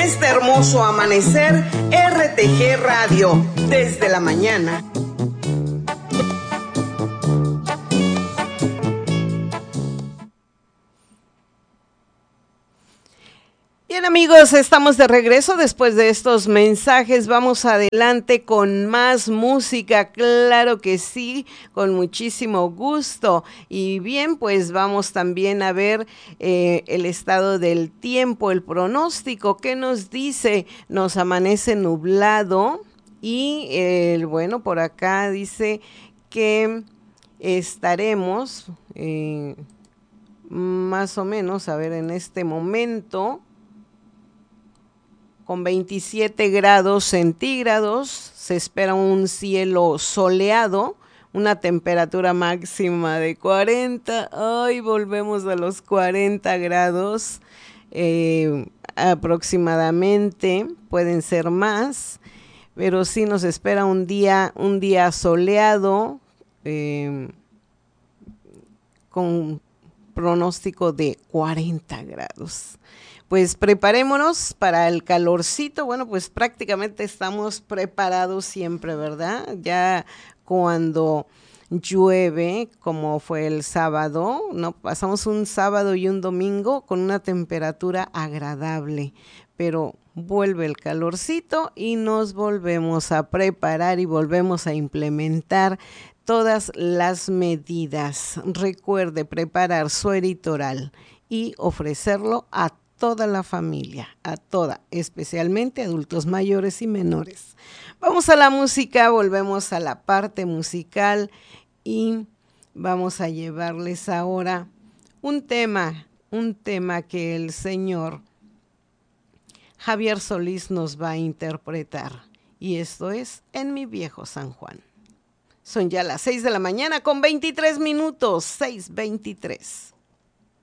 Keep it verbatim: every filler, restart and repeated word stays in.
este hermoso amanecer, R T G Radio, desde la mañana. Bien, amigos, estamos de regreso después de estos mensajes. Vamos adelante con más música, claro que sí, con muchísimo gusto. Y bien, pues vamos también a ver eh, el estado del tiempo, el pronóstico. ¿Qué nos dice? Nos amanece nublado y eh, bueno, por acá dice que estaremos eh, más o menos, a ver, en este momento con veintisiete grados centígrados, se espera un cielo soleado, una temperatura máxima de cuarenta, ay, volvemos a los cuarenta grados eh, aproximadamente, pueden ser más, pero sí nos espera un día, un día soleado, eh, con pronóstico de cuarenta grados. Pues preparémonos para el calorcito. Bueno, pues prácticamente estamos preparados siempre, ¿verdad? Ya cuando llueve, como fue el sábado, ¿no? Pasamos un sábado y un domingo con una temperatura agradable, pero vuelve el calorcito y nos volvemos a preparar y volvemos a implementar todas las medidas. Recuerde preparar su eritoral y ofrecerlo a toda la familia, a toda, especialmente adultos mayores y menores. Vamos a la música, volvemos a la parte musical y vamos a llevarles ahora un tema, un tema que el señor Javier Solís nos va a interpretar. Y esto es En mi viejo San Juan. Son ya las seis de la mañana con veintitrés minutos, seis veintitrés.